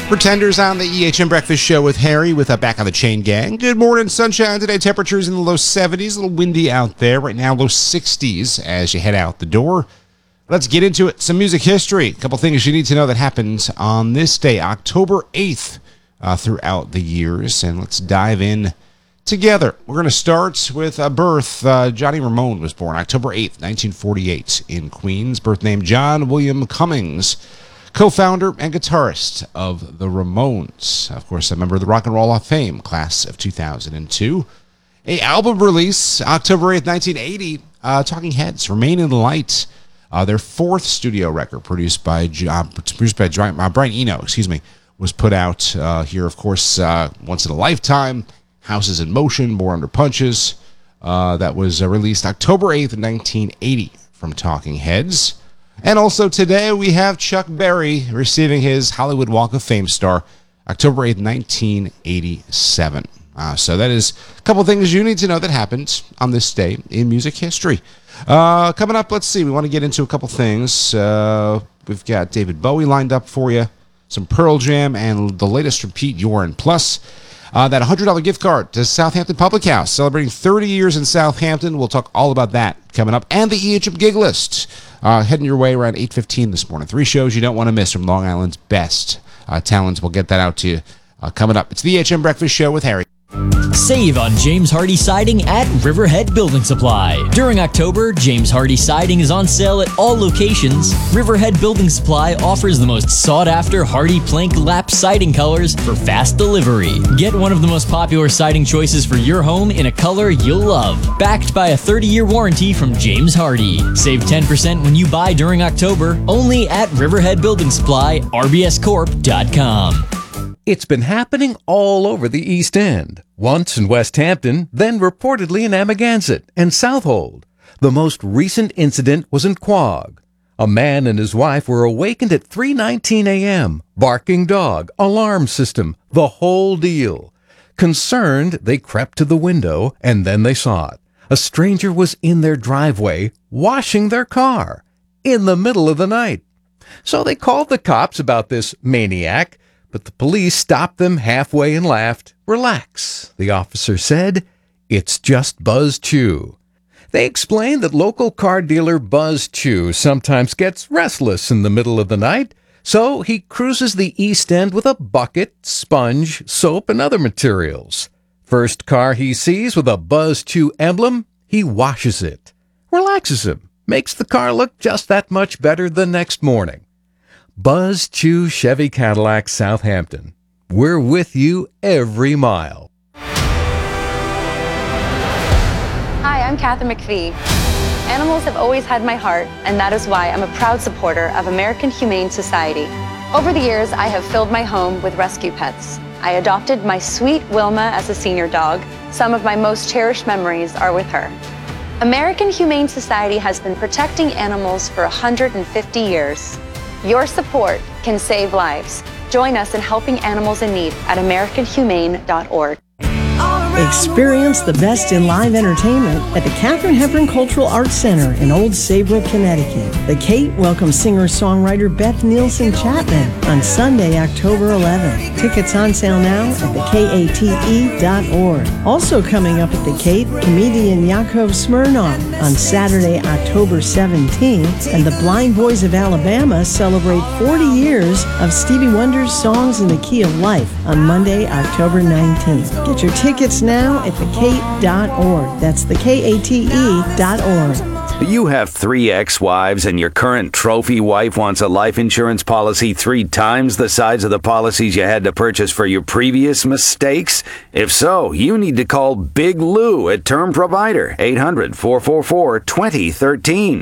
Pretenders on the EHM Breakfast Show with Harry with a Back on the Chain gang. Good morning, sunshine today. Temperatures in the low 70s, a little windy out there. Right now, low 60s as you head out the door. Let's get into it. Some music history. A couple things you need to know that happened on this day, October 8th, throughout the years. And let's dive in together. We're going to start with a birth. Johnny Ramone was born October 8th, 1948 in Queens. Birth name John William Cummings. Co-founder and guitarist of the Ramones. Of course, a member of the Rock and Roll Hall of Fame, class of 2002. A album release, October 8th, 1980, Talking Heads, Remain in the Light. Their fourth studio record, produced by Brian Eno, was put out here, of course, Once in a Lifetime, Houses in Motion, More Under Punches. That was released October 8th, 1980 from Talking Heads. And also today we have Chuck Berry receiving his Hollywood Walk of Fame star, October 8th, 1987. So that is a couple things you need to know that happened on this day in music history. Coming up, let's see, we want to get into a couple things. We've got David Bowie lined up for you, some Pearl Jam, and the latest from Pete Yoren. Plus, that $100 gift card to Southampton Public House, celebrating 30 years in Southampton. We'll talk all about that coming up. And the EHM gig list, heading your way around 8:15 this morning. 3 shows you don't want to miss from Long Island's best talents. We'll get that out to you coming up. It's the EHM Breakfast Show with Harry. Save on James Hardie Siding at Riverhead Building Supply. During October, James Hardie Siding is on sale at all locations. Riverhead Building Supply offers the most sought-after Hardie plank lap siding colors for fast delivery. Get one of the most popular siding choices for your home in a color you'll love. Backed by a 30-year warranty from James Hardie. Save 10% when you buy during October, only at Riverhead Building Supply, rbscorp.com. It's been happening all over the East End. Once in West Hampton, then reportedly in Amagansett and Southold. The most recent incident was in Quogue. A man and his wife were awakened at 3:19 a.m. Barking dog, alarm system, the whole deal. Concerned, they crept to the window and then they saw it. A stranger was in their driveway washing their car in the middle of the night. So they called the cops about this maniac. But the police stopped them halfway and laughed. Relax, the officer said. It's just Buzz Chew. They explained that local car dealer Buzz Chew sometimes gets restless in the middle of the night, so he cruises the East End with a bucket, sponge, soap, and other materials. First car he sees with a Buzz Chew emblem, he washes it. Relaxes him, makes the car look just that much better the next morning. Buzz Chew Chevy Cadillac, Southampton. We're with you every mile. Hi, I'm Catherine McPhee. Animals have always had my heart, and that is why I'm a proud supporter of American Humane Society. Over the years, I have filled my home with rescue pets. I adopted my sweet Wilma as a senior dog. Some of my most cherished memories are with her. American Humane Society has been protecting animals for 150 years. Your support can save lives. Join us in helping animals in need at AmericanHumane.org. Experience the best in live entertainment at the Katharine Hepburn Cultural Arts Center in Old Saybrook, Connecticut. The Kate welcomes singer-songwriter Beth Nielsen Chapman on Sunday, October 11th. Tickets on sale now at thekate.org. Also coming up at the Kate, comedian Yakov Smirnoff on Saturday, October 17th. And the Blind Boys of Alabama celebrate 40 years of Stevie Wonder's Songs in the Key of Life on Monday, October 19th. Get your tickets now at thekate.org. That's thekate.org. You have 3 ex-wives and your current trophy wife wants a life insurance policy 3 times the size of the policies you had to purchase for your previous mistakes? If so, you need to call Big Lou at Term Provider, 800-444-2013.